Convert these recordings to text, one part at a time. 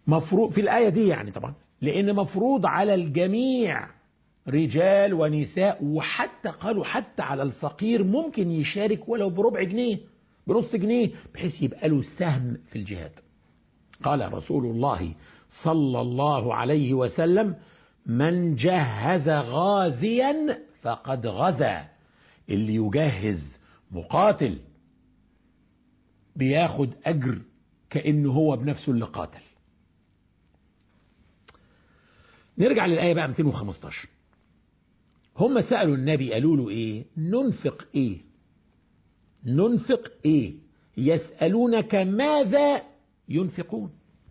مفروض في الآية دي يعني طبعا، لأن مفروض على الجميع رجال ونساء، وحتى قالوا حتى على الفقير ممكن يشارك ولو بربع جنيه بنص جنيه بحيث يبقى له سهم في الجهاد. قال رسول الله صلى الله عليه وسلم: من جهز غازيا فقد غزا. اللي يجهز مقاتل بياخد أجر كأنه هو بنفسه اللي قاتل. نرجع للآية بقى 215. هم سألوا النبي قالوا له ايه؟ ننفق ايه؟ ننفق ايه؟ يسألونك ماذا ينفقون؟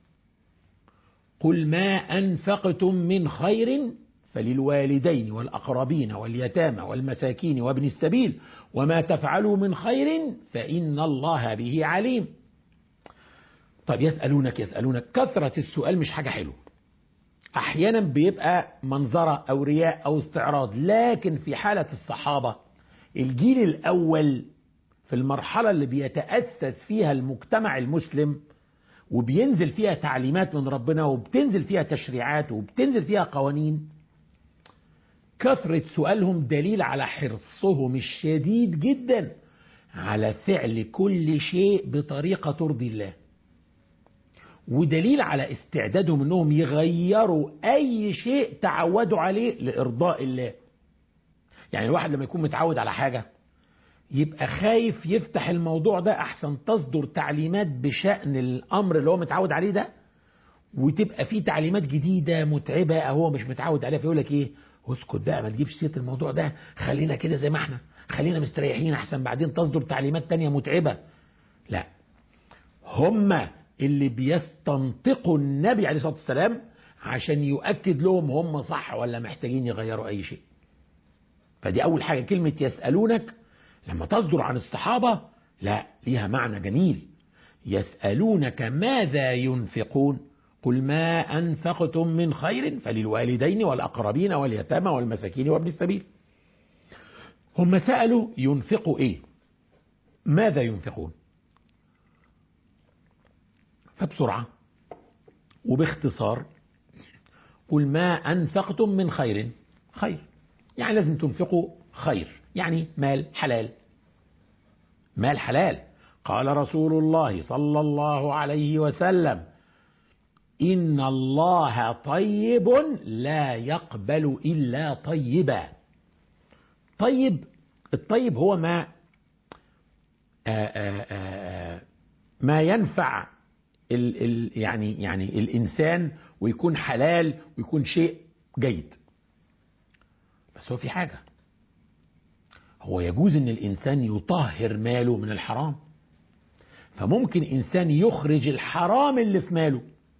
قل ما أنفقتم من خير فللوالدين والأقربين واليتامى والمساكين وابن السبيل وما تفعلوا من خير فإن الله به عليم. طيب يسألونك كثرة السؤال مش حاجة حلوة، أحيانا بيبقى منظرة أو رياء أو استعراض، لكن في حالة الصحابة الجيل الأول في المرحلة اللي بيتأسس فيها المجتمع المسلم وبينزل فيها تعليمات من ربنا وبتنزل فيها تشريعات وبتنزل فيها قوانين، كثرة سؤالهم دليل على حرصهم الشديد جدا على فعل كل شيء بطريقة ترضي الله، ودليل على استعدادهم انهم يغيروا اي شيء تعودوا عليه لارضاء الله. يعني الواحد لما يكون متعود على حاجة يبقى خايف يفتح الموضوع ده احسن تصدر تعليمات بشأن الامر اللي هو متعود عليه ده، وتبقى فيه تعليمات جديدة متعبة هو مش متعود عليها، فيقول لك ايه؟ اسكت بقى ما تجيبش سيرة الموضوع ده، خلينا كده زي ما احنا، خلينا مستريحين احسن بعدين تصدر تعليمات تانية متعبة. لا، هم اللي بيستنطقوا النبي عليه الصلاة والسلام عشان يؤكد لهم هم صح ولا محتاجين يغيروا اي شيء. فدي اول حاجة، كلمة يسألونك لما تصدر عن الصحابة لا ليها معنى جميل. يسألونك ماذا ينفقون؟ قل ما أنفقتم من خير فللوالدين والأقربين واليتامى والمساكين وابن السبيل. هم سألوا ينفقوا ايه؟ ماذا ينفقون؟ فبسرعة وباختصار قل ما أنفقتم من خير، خير يعني لازم تنفقوا خير، يعني مال حلال، مال حلال. قال رسول الله صلى الله عليه وسلم: إن الله طيب لا يقبل إلا طيبا. طيب، الطيب هو ما ينفع يعني الإنسان ويكون حلال ويكون شيء جيد. بس هو في حاجة، هو يجوز ان الانسان يطهر ماله من الحرام، فممكن انسان يخرج الحرام اللي في ماله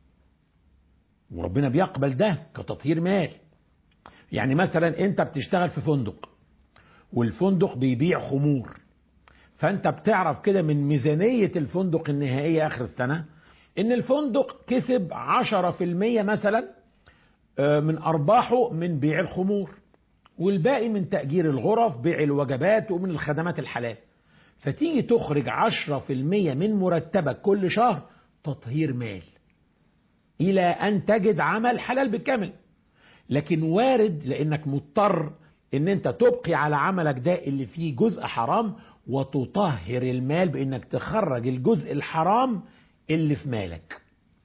وربنا بيقبل ده كتطهير مال. يعني مثلا انت بتشتغل في فندق والفندق بيبيع خمور، فانت بتعرف كده من ميزانية الفندق النهائية اخر السنة ان الفندق كسب 10% مثلا من ارباحه من بيع الخمور، والباقي من تأجير الغرف، بيع الوجبات، ومن الخدمات الحلال. فتيجي تخرج 10% من مرتبك كل شهر تطهير مال إلى أن تجد عمل حلال بالكامل. لكن وارد لأنك مضطر أن أنت تبقي على عملك ده اللي فيه جزء حرام وتطهر المال بأنك تخرج الجزء الحرام اللي في مالك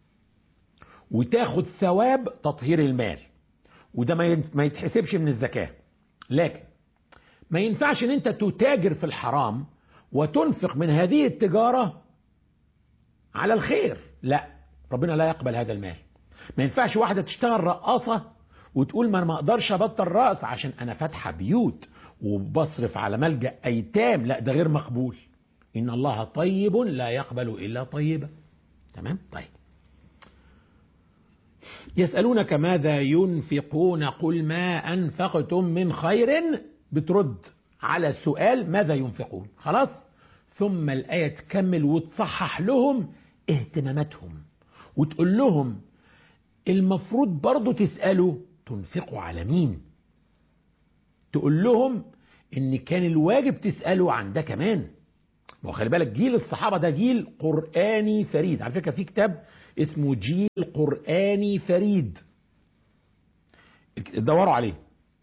وتاخد ثواب تطهير المال، وده ما يتحسبش من الزكاة. لكن ما ينفعش ان انت تتاجر في الحرام وتنفق من هذه التجارة على الخير، لا، ربنا لا يقبل هذا المال. ما ينفعش واحدة تشتغل رقاصة وتقول ما اقدرش ابطل رقص عشان انا فاتحة بيوت وبصرف على ملجأ ايتام، لا ده غير مقبول. ان الله طيب لا يقبل الا طيبا. تمام؟ طيب. يسألونك ماذا ينفقون قل ما أنفقتم من خير، بترد على السؤال ماذا ينفقون، خلاص. ثم الآية تكمل وتصحح لهم اهتماماتهم وتقول لهم المفروض برضو تسألوا تنفقوا على مين. تقول لهم ان كان الواجب تسألوا عن ده كمان. وخلي بالك جيل الصحابة ده جيل قرآني فريد. على فكرة في كتاب اسمه جيل قرآني فريد، دوروا عليه.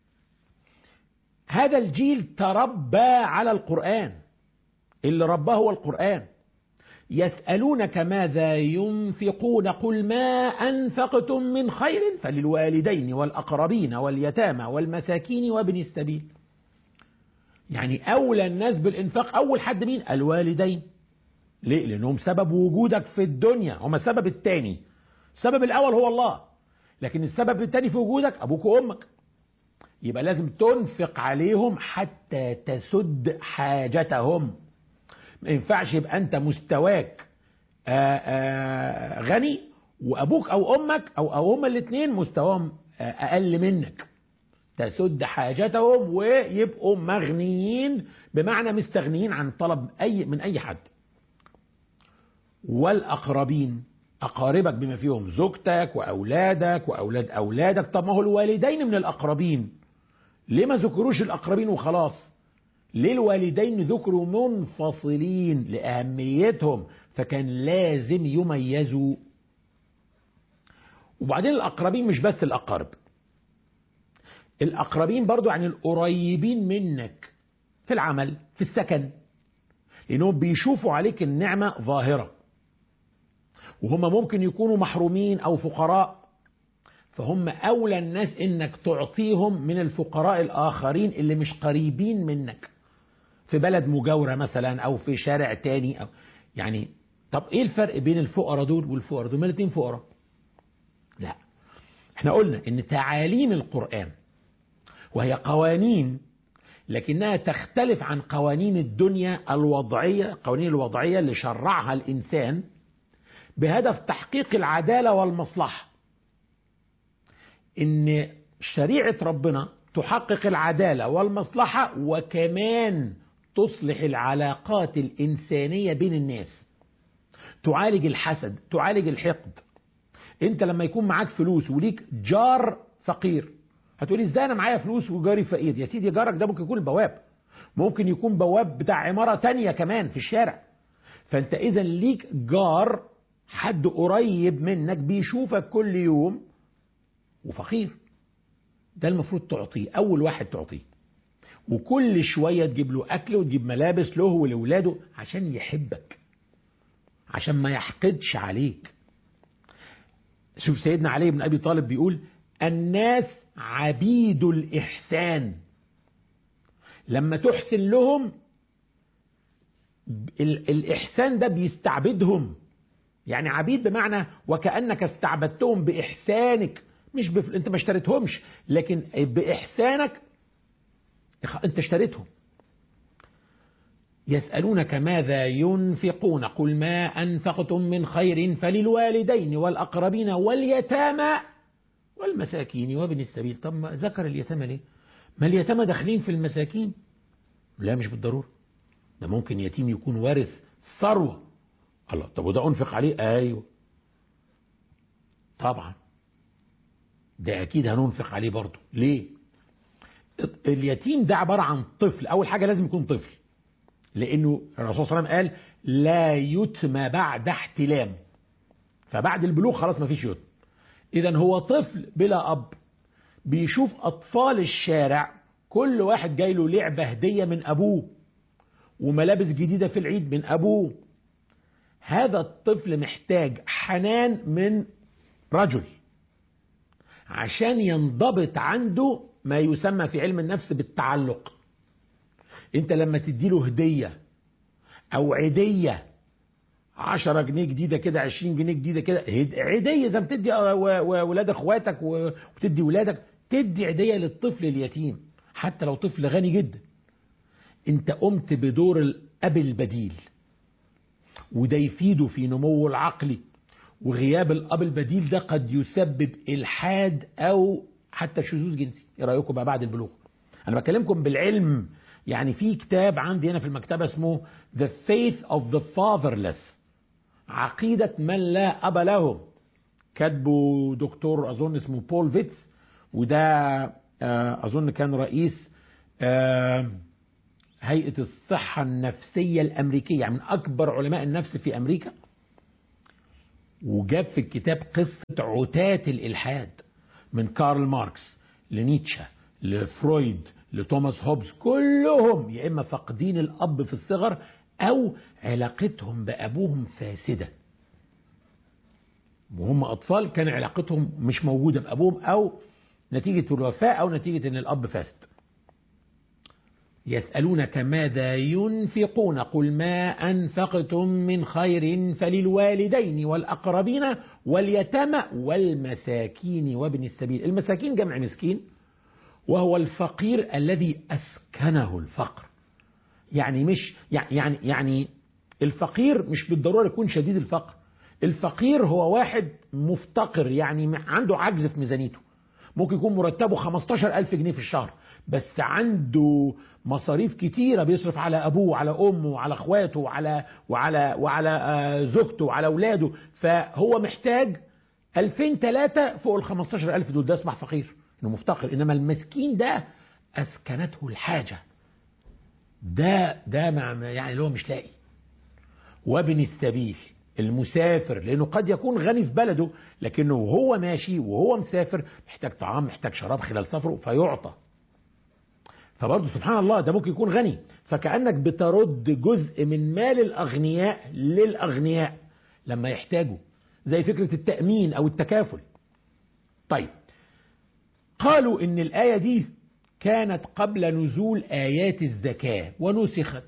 هذا الجيل تربى على القرآن، اللي رباه هو القرآن. يسألونك ماذا ينفقون قل ما أنفقتم من خير فللوالدين والأقربين واليتامى والمساكين وابن السبيل. يعني أولى الناس بالإنفاق أول حد مين؟ الوالدين. ليه؟ لأنهم سبب وجودك في الدنيا، هم السبب الثاني. السبب الأول هو الله، لكن السبب الثاني في وجودك أبوك وأمك. يبقى لازم تنفق عليهم حتى تسد حاجتهم. ما ينفعش يبقى أنت مستواك غني وأبوك أو أمك أو هما الاثنين مستواهم أقل منك. تسد حاجتهم ويبقوا مغنيين، بمعنى مستغنيين عن طلب من أي حد. والأقربين، أقاربك بما فيهم زوجتك وأولادك وأولاد أولادك. طب ما هو الوالدين من الأقربين، ليه ما ذكروش الأقربين وخلاص؟ ليه الوالدين ذكروا منفصلين؟ لأهميتهم، فكان لازم يميزوا. وبعدين الأقربين مش بس الأقارب، الأقربين برضو يعني القريبين منك في العمل في السكن، لأنهم بيشوفوا عليك النعمة ظاهرة، وهم ممكن يكونوا محرومين أو فقراء، فهم أولى الناس إنك تعطيهم من الفقراء الآخرين اللي مش قريبين منك في بلد مجاورة مثلا أو في شارع تاني أو يعني. طب إيه الفرق بين الفقراء دول والفقراء دول؟ ما الاثنين فقراء. لا، احنا قلنا إن تعاليم القرآن وهي قوانين، لكنها تختلف عن قوانين الدنيا الوضعية، قوانين الوضعية اللي شرعها الإنسان بهدف تحقيق العدالة والمصلحة. إن شريعة ربنا تحقق العدالة والمصلحة، وكمان تصلح العلاقات الإنسانية بين الناس، تعالج الحسد، تعالج الحقد. انت لما يكون معاك فلوس وليك جار فقير، هتقولي ازاي انا معايا فلوس وجاري فقير؟ يا سيدي جارك ده ممكن يكون البواب، ممكن يكون بواب بتاع عمارة تانية كمان في الشارع. فانت اذا ليك جار، حد قريب منك بيشوفك كل يوم وفقير، ده المفروض تعطيه، اول واحد تعطيه، وكل شوية تجيب له اكل وتجيب ملابس له ولولاده عشان يحبك، عشان ما يحقدش عليك. شوف سيدنا علي بن ابي طالب بيقول الناس عبيد الإحسان، لما تحسن لهم الإحسان ده بيستعبدهم. يعني عبيد بمعنى وكأنك استعبدتهم بإحسانك، مش انت ما اشتريتهمش، لكن بإحسانك انت اشتريتهم. يسألونك ماذا ينفقون قل ما أنفقتم من خير فللوالدين والأقربين واليتامى والمساكين وابن السبيل. طب ما ذكر اليتامى ليه؟ ما اليتامى داخلين في المساكين؟ لا مش بالضرورة، ده ممكن يتيم يكون وارث ثروة. الله، طب وده أنفق عليه؟ أيوه طبعا، ده أكيد هننفق عليه برضه. ليه؟ اليتيم ده عبارة عن طفل، أول حاجة لازم يكون طفل، لأنه الرسول صلى الله عليه وسلم قال لا يتم بعد احتلام، فبعد البلوغ خلاص ما فيش يتم. إذن هو طفل بلا أب، بيشوف أطفال الشارع كل واحد جاي له لعبة هدية من أبوه وملابس جديدة في العيد من أبوه. هذا الطفل محتاج حنان من رجل عشان ينضبط عنده ما يسمى في علم النفس بالتعلق. انت لما تديله هدية او عيدية 10 جنيه جديدة كده، 20 جنيه جديدة كده، عيدية زي ما بتدي ولاد اخواتك وتدي ولادك، تدي عيدية للطفل اليتيم حتى لو طفل غني جدا. انت قمت بدور الاب البديل، وده يفيده في نمو العقلي. وغياب الاب البديل ده قد يسبب الحاد او حتى شذوذ جنسي. ايه رايكم بقى بعد البلوغ؟ انا بكلمكم بالعلم. يعني في كتاب عندي هنا في المكتبه اسمه The Faith of the Fatherless، عقيدة من لا أب لهم، كاتبه دكتور أظن اسمه بول فيتس، وده أظن كان رئيس هيئة الصحة النفسية الأمريكية، من أكبر علماء النفس في أمريكا. وجاب في الكتاب قصة عتاة الإلحاد من كارل ماركس لنيتشه لفرويد لتوماس هوبز، كلهم يا إما فاقدين الأب في الصغر أو علاقتهم بأبوهم فاسدة، وهم أطفال كان علاقتهم مش موجودة بأبوهم، أو نتيجة الوفاة أو نتيجة أن الأب فاسد. يسألونك ماذا ينفقون قل ما أنفقتم من خير فللوالدين والأقربين واليتامى والمساكين وابن السبيل. المساكين جمع مسكين، وهو الفقير الذي أسكنه الفقر. يعني مش يعني الفقير مش بالضرورة يكون شديد الفقر. الفقير هو واحد مفتقر، يعني عنده عجز في ميزانيته، ممكن يكون مرتبه 15,000 جنيه في الشهر، بس عنده مصاريف كتيرة، بيصرف على أبوه وعلى أمه وعلى أخواته وعلى زوجته وعلى أولاده، فهو محتاج 2000-3 فوق 15,000 دول. ده اسمه فقير، إنه مفتقر. إنما المسكين ده أسكنته الحاجة، ده يعني اللي هو مش لاقي. وابن السبيل المسافر، لأنه قد يكون غني في بلده لكنه وهو ماشي وهو مسافر محتاج طعام محتاج شراب خلال سفره فيعطى. فبرضه سبحان الله ده ممكن يكون غني، فكأنك بترد جزء من مال الأغنياء للأغنياء لما يحتاجوا، زي فكرة التأمين أو التكافل. طيب، قالوا إن الآية دي كانت قبل نزول آيات الزكاة ونسخت.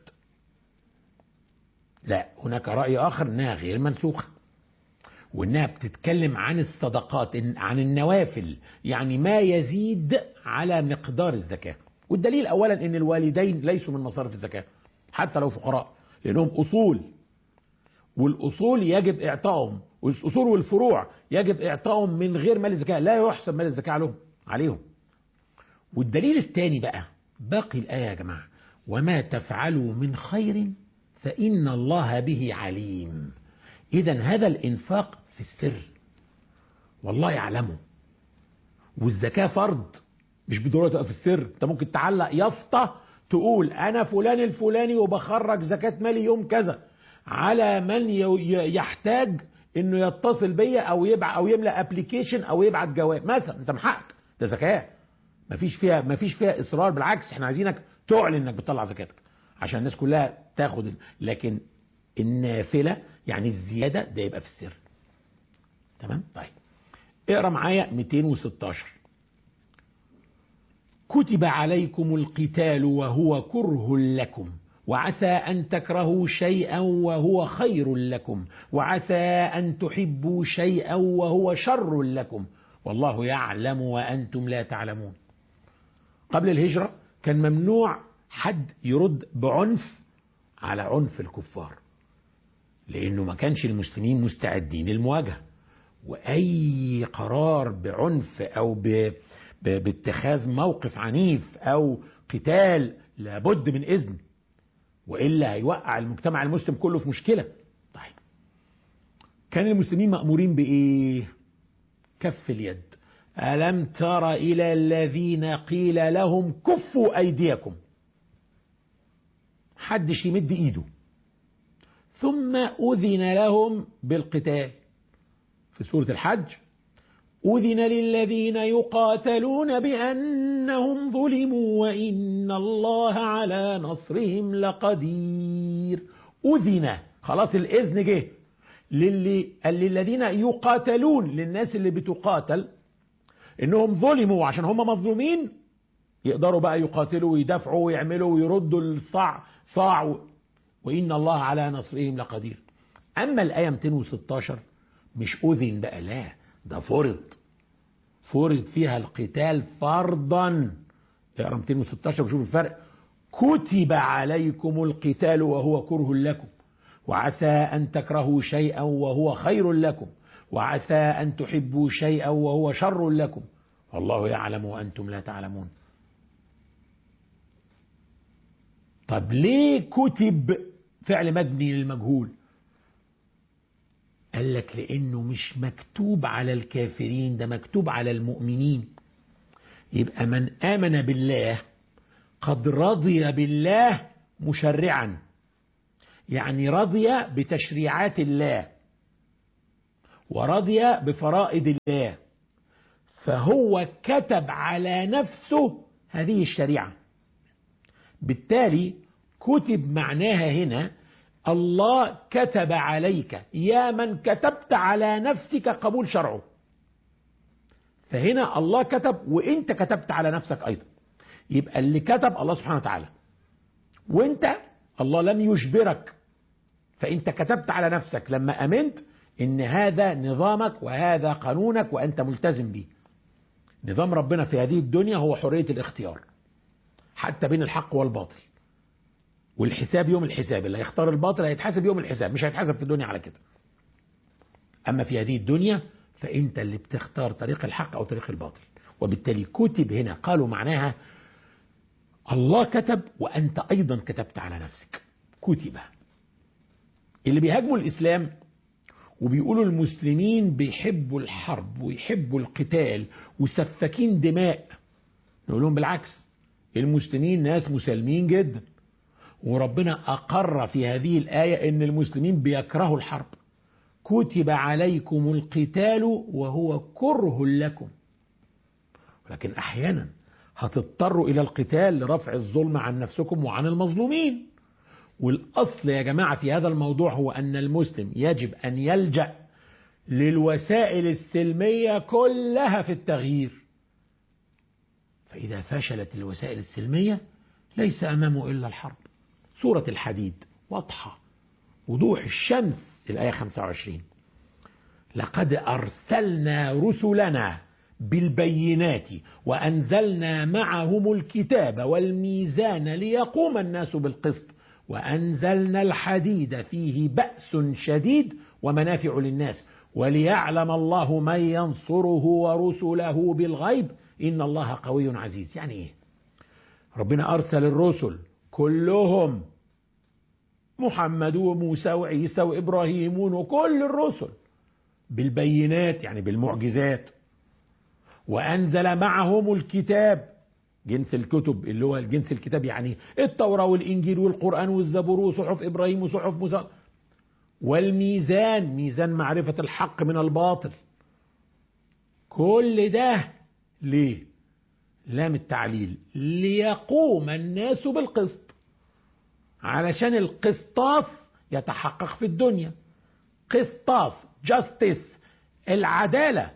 لا، هناك رأي آخر إنها غير منسوخة، وإنها بتتكلم عن الصدقات، عن النوافل، يعني ما يزيد على مقدار الزكاة. والدليل أولا إن الوالدين ليسوا من مصارف الزكاة حتى لو فقراء، لأنهم أصول، والأصول يجب إعطائهم، والأصول والفروع يجب إعطائهم من غير مال الزكاة، لا يحسب مال الزكاة عليهم. والدليل الثاني بقى باقي الآية يا جماعة: وما تفعلوا من خير فإن الله به عليم. إذن هذا الإنفاق في السر والله يعلمه، والزكاة فرض مش بالضرورة تبقى في السر. انت ممكن تعلق يافطة تقول أنا فلان الفلاني وبخرج زكاة مالي يوم كذا على من يحتاج إنه يتصل بيا أو يبعت أو يملأ أبليكيشن أو يبعت جواب مثلا. أنت من حقك، ده زكاة، مفيش فيها إصرار، بالعكس احنا عايزينك تعلن إنك بتطلع زكاتك عشان الناس كلها تاخد. لكن النافلة يعني الزيادة ده يبقى في السر. تمام؟ طيب اقرأ معايا 216: كتب عليكم القتال وهو كره لكم وعسى أن تكرهوا شيئا وهو خير لكم وعسى أن تحبوا شيئا وهو شر لكم والله يعلم وأنتم لا تعلمون. قبل الهجرة كان ممنوع حد يرد بعنف على عنف الكفار، لأنه ما كانش المسلمين مستعدين للمواجهة، وأي قرار بعنف أو باتخاذ موقف عنيف أو قتال لابد من إذن، وإلا هيوقع المجتمع المسلم كله في مشكلة. طيب، كان المسلمين مأمورين بإيه؟ كف اليد. ألم تر إلى الذين قيل لهم كفوا أيديكم، حدش يمد إيده، ثم أذن لهم بالقتال. في سورة الحج: أذن للذين يقاتلون بأنهم ظلموا وإن الله على نصرهم لقدير. أذن، خلاص الإذن جه للذين يقاتلون، للناس اللي بتقاتل إنهم ظلموا عشان هم مظلومين، يقدروا بقى يقاتلوا ويدافعوا ويعملوا ويردوا الصاع وإن الله على نصرهم لقدير. أما الآية 216 مش أذن بقى، لا، ده فرض فيها القتال فرضا. اقرا 216 وشوف الفرق: كتب عليكم القتال وهو كره لكم وعسى أن تكرهوا شيئا وهو خير لكم وعسى أن تحبوا شيئا وهو شر لكم والله يعلم وأنتم لا تعلمون. طب ليه كتب فعل مبني للمجهول؟ قال لك لأنه مش مكتوب على الكافرين، ده مكتوب على المؤمنين. يبقى من آمن بالله قد رضي بالله مشرعا، يعني رضي بتشريعات الله ورضي بفرائض الله، فهو كتب على نفسه هذه الشريعة. بالتالي كتب معناها هنا الله كتب عليك يا من كتبت على نفسك قبول شرعه. فهنا الله كتب وانت كتبت على نفسك ايضا. يبقى اللي كتب الله سبحانه وتعالى، وانت الله لم يجبرك، فانت كتبت على نفسك لما امنت ان هذا نظامك وهذا قانونك وانت ملتزم به. نظام ربنا في هذه الدنيا هو حرية الاختيار حتى بين الحق والباطل، والحساب يوم الحساب. اللي هيختار الباطل هيتحاسب يوم الحساب، مش هيتحاسب في الدنيا على كده. اما في هذه الدنيا فانت اللي بتختار طريق الحق او طريق الباطل. وبالتالي كتب هنا قالوا معناها الله كتب وانت ايضا كتبت على نفسك. كتب. اللي بيهاجموا الاسلام وبيقولوا المسلمين بيحبوا الحرب ويحبوا القتال وسفاكين دماء، نقول لهم بالعكس، المسلمين ناس مسالمين جدا، وربنا أقر في هذه الآية إن المسلمين بيكرهوا الحرب. كتب عليكم القتال وهو كره لكم، ولكن أحيانا هتضطروا إلى القتال لرفع الظلم عن نفسكم وعن المظلومين. والأصل يا جماعة في هذا الموضوع هو أن المسلم يجب أن يلجأ للوسائل السلمية كلها في التغيير. فإذا فشلت الوسائل السلمية ليس أمامه إلا الحرب. سورة الحديد واضحة وضوح الشمس، الآية 25: لقد أرسلنا رسلنا بالبينات وأنزلنا معهم الكتاب والميزان ليقوم الناس بالقسط وأنزلنا الحديد فيه بأس شديد ومنافع للناس وليعلم الله من ينصره ورسله بالغيب إن الله قوي عزيز. يعني إيه؟ ربنا أرسل الرسل كلهم، محمد وموسى وعيسى وإبراهيم وكل الرسل، بالبينات يعني بالمعجزات، وأنزل معهم الكتاب، جنس الكتب اللي هو جنس الكتاب يعني التوراة والإنجيل والقرآن والزبور وصحف إبراهيم وصحف موسى، والميزان، ميزان معرفة الحق من الباطل. كل ده ليه؟ لام التعليل، ليقوم الناس بالقسط، علشان القسطاس يتحقق في الدنيا. قسطاس، جاستس، العدالة.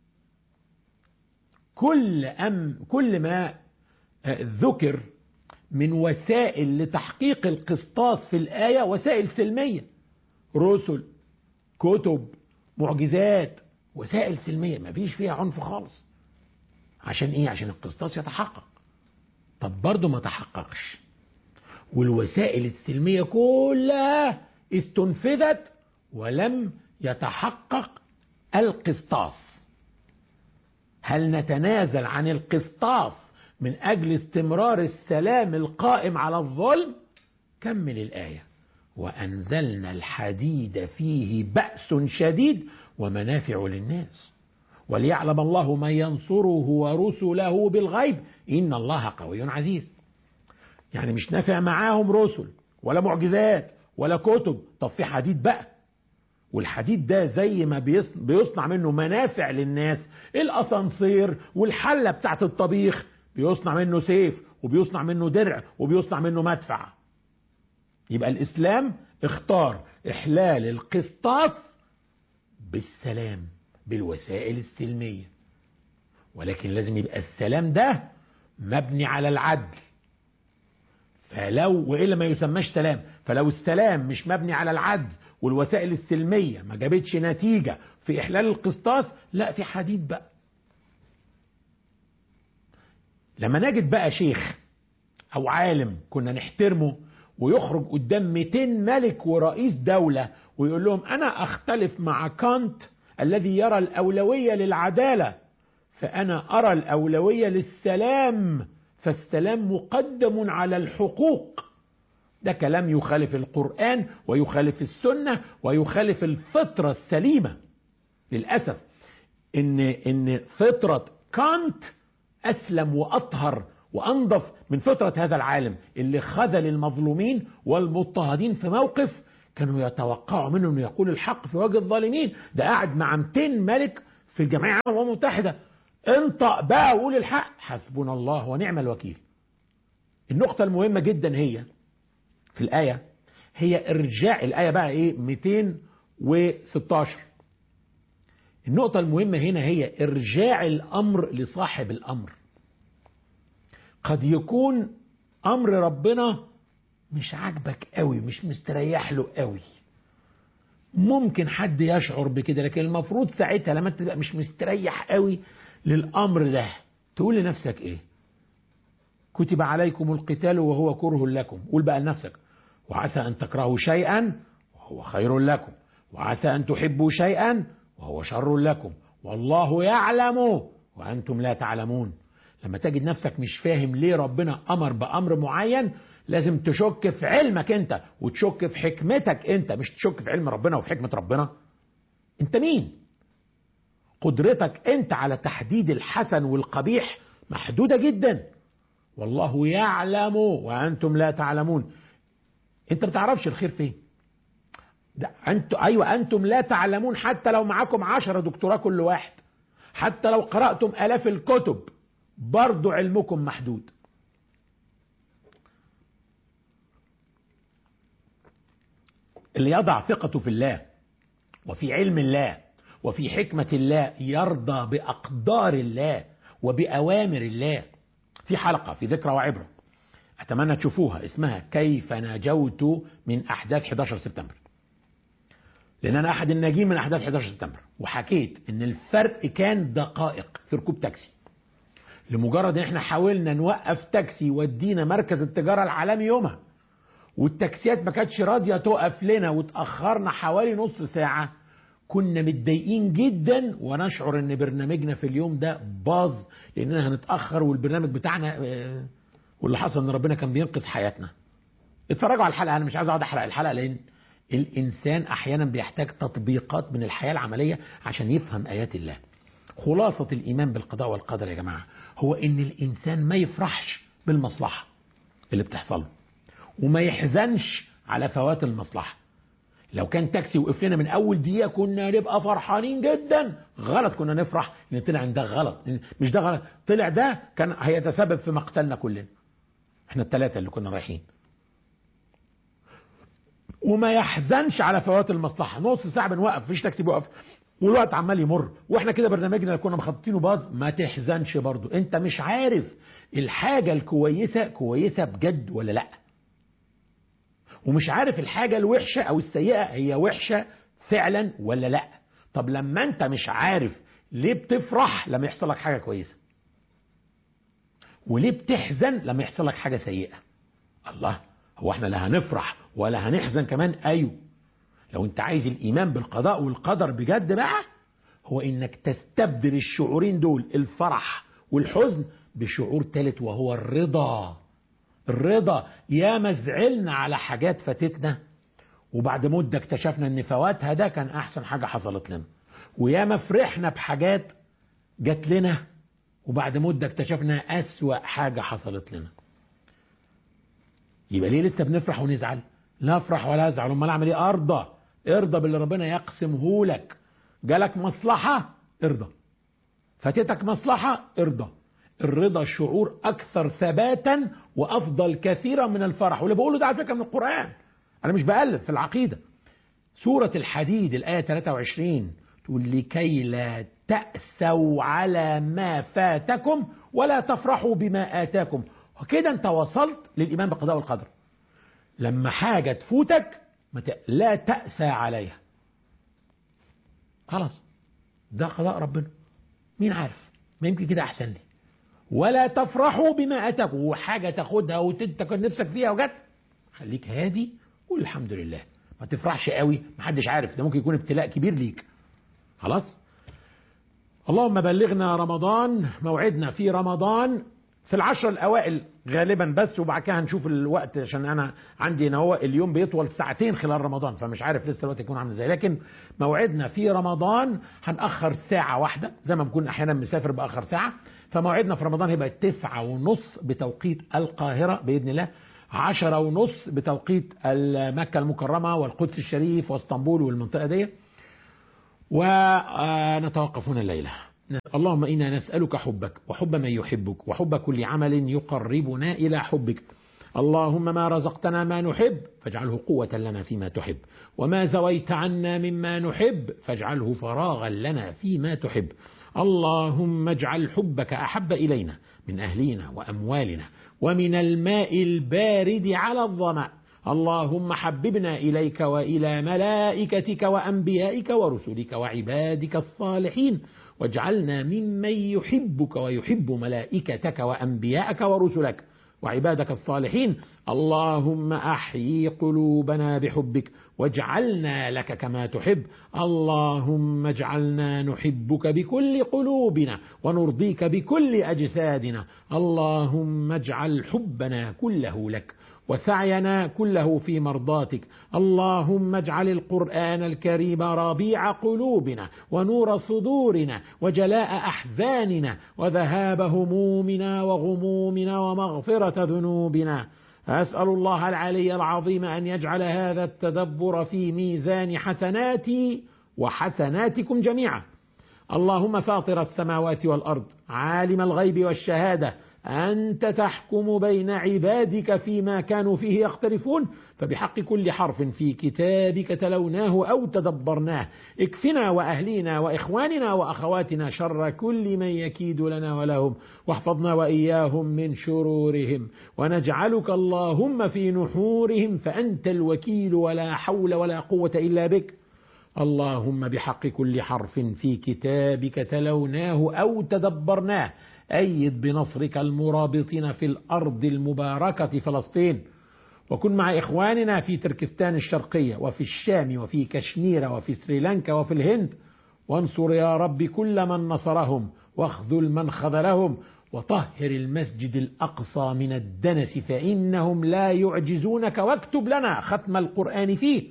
كل ما ذكر من وسائل لتحقيق القسطاس في الآية وسائل سلمية، رسل، كتب، معجزات، وسائل سلمية ما فيش فيها عنف خالص. عشان ايه؟ عشان القسطاس يتحقق. طب برضه ما تحققش والوسائل السلمية كلها استنفذت ولم يتحقق القسطاس، هل نتنازل عن القسطاس من أجل استمرار السلام القائم على الظلم؟ كمل الآية: وأنزلنا الحديد فيه بأس شديد ومنافع للناس وليعلم الله من ينصره ورسله بالغيب إن الله قوي عزيز. يعني مش نافع معاهم رسل ولا معجزات ولا كتب، طب في حديد بقى، والحديد ده زي ما بيصنع منه منافع للناس، الأسانسير والحلة بتاعت الطبيخ بيصنع منه سيف وبيصنع منه درع وبيصنع منه مدفع. يبقى الإسلام اختار إحلال القسطاس بالسلام بالوسائل السلمية، ولكن لازم يبقى السلام ده مبني على العدل، وإلا ما يسماش سلام. فلو السلام مش مبني على العدل والوسائل السلمية ما جابتش نتيجة في إحلال القسطاس، لا في حديد بقى. لما نجد بقى شيخ أو عالم كنا نحترمه ويخرج قدام 200 ملك ورئيس دولة ويقول لهم أنا أختلف مع كانت الذي يرى الأولوية للعدالة، فأنا أرى الأولوية للسلام، فالسلام مقدم على الحقوق، ده كلام يخالف القرآن ويخالف السنة ويخالف الفطرة السليمة. للأسف إن فطرة كانت أسلم وأطهر وأنظف من فطرة هذا العالم اللي خذل المظلومين والمضطهدين في موقف كانوا يتوقعوا منه انه يقول الحق في وجه الظالمين. ده قاعد مع 200 ملك في الجمعية العامة المتحدة، انطق بقى وقول الحق. حسبنا الله ونعم الوكيل. النقطة المهمة جدا هي في الآية، هي ارجاع الآية بقى ايه 216. النقطة المهمة هنا هي ارجاع الأمر لصاحب الأمر. قد يكون أمر ربنا مش عاجبك قوي، مش مستريح له قوي، ممكن حد يشعر بكده، لكن المفروض ساعتها لما تبقى مش مستريح قوي للأمر ده تقول لنفسك ايه؟ كتب عليكم القتال وهو كره لكم. قول بقى لنفسك وعسى أن تكرهوا شيئا وهو خير لكم، وعسى أن تحبوا شيئا وهو شر لكم، والله يعلم وأنتم لا تعلمون. لما تجد نفسك مش فاهم ليه ربنا أمر بأمر معين، لازم تشك في علمك انت وتشك في حكمتك انت، مش تشك في علم ربنا وفي حكمة ربنا. انت مين؟ قدرتك انت على تحديد الحسن والقبيح محدودة جدا. والله يعلم وأنتم لا تعلمون. انت ما بتعرفش الخير فين. أنتم لا تعلمون، حتى لو معاكم 10 دكتوراه كل واحد، حتى لو قرأتم آلاف الكتب، برضو علمكم محدود. اللي يضع ثقته في الله وفي علم الله وفي حكمة الله يرضى بأقدار الله وبأوامر الله. في حلقة في ذكرى وعبرة أتمنى تشوفوها، اسمها كيف نجوت من أحداث 11 سبتمبر، لأن أنا أحد الناجين من أحداث 11 سبتمبر، وحكيت إن الفرق كان دقائق في ركوب تاكسي. لمجرد إن إحنا حاولنا نوقف تاكسي يودينا مركز التجارة العالمي يومها، والتاكسيات ما كانتش راضية تقف لنا، وتأخرنا حوالي نص ساعة، كنا متضايقين جدا ونشعر إن برنامجنا في اليوم ده باظ، لأننا هنتأخر والبرنامج بتاعنا واللي حصل إن ربنا كان بينقذ حياتنا. اتفرجوا على الحلقة، أنا مش عايز أقعد أحرق الحلقة، لأن الإنسان أحيانا بيحتاج تطبيقات من الحياة العملية عشان يفهم آيات الله. خلاصة الإيمان بالقضاء والقدر يا جماعة هو إن الإنسان ما يفرحش بالمصلحة اللي بتحصل له، وما يحزنش على فوات المصلحة. لو كان تاكسي وقف لنا من أول دقيقة كنا نبقى فرحانين جدا. غلط، كنا نفرح إن طلع ده غلط، مش ده غلط، طلع ده كان هيتسبب في مقتلنا كلنا، احنا الثلاثة اللي كنا رايحين. وما يحزنش على فوات المصلحة. نص ساعة بنوقف، فيش تاكسي بيوقف، والوقت عمال يمر، واحنا كده برنامجنا اللي كنا مخططينه باظ. ما تحزنش برضو، انت مش عارف الحاجة الكويسة كويسة بجد ولا لا، ومش عارف الحاجة الوحشة او السيئة هي وحشة فعلا ولا لا. طب لما انت مش عارف، ليه بتفرح لما يحصل لك حاجة كويسة؟ وليه بتحزن لما يحصل لك حاجة سيئة؟ الله، هو احنا لا هنفرح ولا هنحزن كمان؟ ايوه. لو انت عايز الايمان بالقضاء والقدر بجد بقى، هو انك تستبدل الشعورين دول، الفرح والحزن، بشعور ثالث وهو الرضا. الرضا. يا مزعلنا على حاجات فاتتنا وبعد مدة اكتشفنا ان فواتها ده كان احسن حاجة حصلت لنا، ويا ما فرحنا بحاجات جات لنا وبعد مدة اكتشفنا اسوأ حاجة حصلت لنا. يبقى ليه لسه بنفرح ونزعل؟ لا افرح ولا ازعل، امال اعمل ايه؟ ارضى. ارضى باللي ربنا يقسمه لك. جالك مصلحة ارضى، فاتتك مصلحة ارضى. الرضا شعور اكثر ثباتا وافضل كثيرا من الفرح. واللي بقوله ده على فكرة من القرآن، انا مش بألف في العقيدة. سورة الحديد الآية 23 تقول لكي لا تأسوا على ما فاتكم ولا تفرحوا بما آتاكم. وكده انت وصلت للإيمان بالقضاء والقدر. لما حاجة تفوتك لا تأسى عليها، خلاص ده قضاء ربنا، مين عارف، ما يمكن كده أحسن لي. ولا تفرحوا بما آتاكم، وحاجة تاخدها وانت كان نفسك فيها وجت، خليك هادي قول الحمد لله. ما تفرحش قوي، محدش عارف، ده ممكن يكون ابتلاء كبير ليك. خلاص. اللهم بلغنا رمضان. موعدنا في رمضان في العشر الأوائل غالبا بس، وبعد كده هنشوف الوقت، عشان أنا عندي هنا هو اليوم بيطول ساعتين خلال رمضان، فمش عارف لسه الوقت يكون عامل ازاي. لكن موعدنا في رمضان هنأخر ساعة واحدة، زي ما بكون أحيانا مسافر بأخر ساعة. فموعدنا في رمضان هيبقى 9:30 بتوقيت القاهرة بإذن الله. 10:30 بتوقيت مكة المكرمة والقدس الشريف واسطنبول والمنطقة دي. ونتوقف هنا الليلة. اللهم إنا نسألك حبك وحب من يحبك وحب كل عمل يقربنا إلى حبك. اللهم ما رزقتنا ما نحب فاجعله قوة لنا فيما تحب، وما زويت عنا مما نحب فاجعله فراغا لنا فيما تحب. اللهم اجعل حبك أحب إلينا من أهلنا وأموالنا ومن الماء البارد على الظمأ. اللهم حببنا إليك وإلى ملائكتك وأنبيائك ورسلك وعبادك الصالحين، واجعلنا ممن يحبك ويحب ملائكتك وأنبيائك ورسلك وعبادك الصالحين. اللهم أحيي قلوبنا بحبك واجعلنا لك كما تحب. اللهم اجعلنا نحبك بكل قلوبنا ونرضيك بكل أجسادنا. اللهم اجعل حبنا كله لك وسعينا كله في مرضاتك. اللهم اجعل القرآن الكريم ربيع قلوبنا ونور صدورنا وجلاء أحزاننا وذهاب همومنا وغمومنا ومغفرة ذنوبنا. أسأل الله العلي العظيم أن يجعل هذا التدبر في ميزان حسناتي وحسناتكم جميعا. اللهم فاطر السماوات والأرض عالم الغيب والشهادة، أنت تحكم بين عبادك فيما كانوا فيه يختلفون، فبحق كل حرف في كتابك تلوناه أو تدبرناه اكفنا وأهلينا وإخواننا وأخواتنا شر كل من يكيد لنا ولهم، واحفظنا وإياهم من شرورهم، ونجعلك اللهم في نحورهم فأنت الوكيل ولا حول ولا قوة إلا بك. اللهم بحق كل حرف في كتابك تلوناه أو تدبرناه أيد بنصرك المرابطين في الأرض المباركة فلسطين، وكن مع إخواننا في تركستان الشرقية وفي الشام وفي كشمير وفي سريلانكا وفي الهند، وانصر يا رب كل من نصرهم واخذل من خذلهم، وطهر المسجد الأقصى من الدنس فإنهم لا يعجزونك، واكتب لنا ختم القرآن فيه.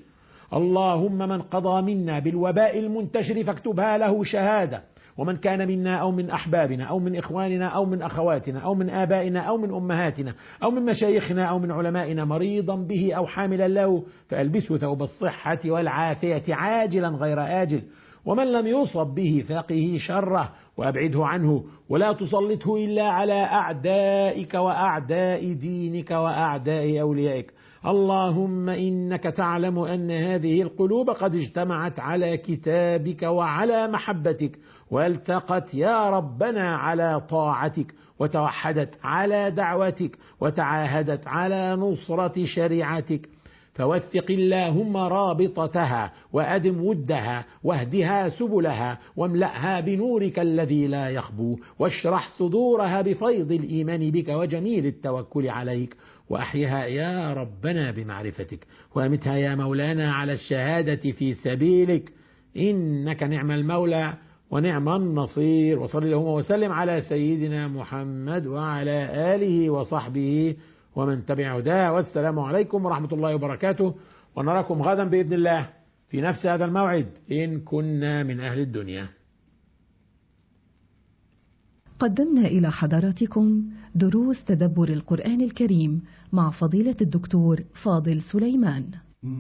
اللهم من قضى منا بالوباء المنتشر فاكتبها له شهادة، ومن كان منا أو من أحبابنا أو من إخواننا أو من أخواتنا أو من آبائنا أو من أمهاتنا أو من مشايخنا أو من علمائنا مريضا به أو حاملا له فألبسه ثوب الصحة والعافية عاجلا غير آجل، ومن لم يصب به فقه شره وأبعده عنه، ولا تسلطه إلا على أعدائك وأعداء دينك وأعداء أوليائك. اللهم إنك تعلم أن هذه القلوب قد اجتمعت على كتابك وعلى محبتك، والتقت يا ربنا على طاعتك، وتوحدت على دعوتك، وتعاهدت على نصرة شريعتك، فوثق اللهم رابطتها وأدم ودها واهدها سبلها واملأها بنورك الذي لا يخبو، واشرح صدورها بفيض الإيمان بك وجميل التوكل عليك، وأحيها يا ربنا بمعرفتك، وأمتها يا مولانا على الشهادة في سبيلك، إنك نعم المولى ونعم النصير. وصلى اللهم وسلم على سيدنا محمد وعلى آله وصحبه ومن تبع هداه، والسلام عليكم ورحمة الله وبركاته، ونراكم غدا بإذن الله في نفس هذا الموعد إن كنا من أهل الدنيا. قدمنا إلى حضراتكم دروس تدبر القرآن الكريم مع فضيلة الدكتور فاضل سليمان.